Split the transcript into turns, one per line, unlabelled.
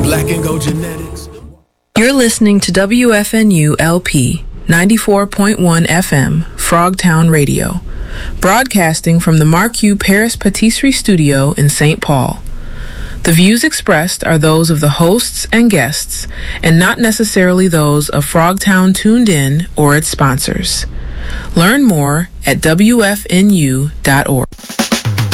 Black and Gold Genetics.
You're listening to WFNU LP 94.1 FM, Frogtown Radio, broadcasting from the Marque Paris Patisserie Studio in St. Paul. The views expressed are those of the hosts and guests, and not necessarily those of Frogtown Tuned In or its sponsors. Learn more at WFNU.org.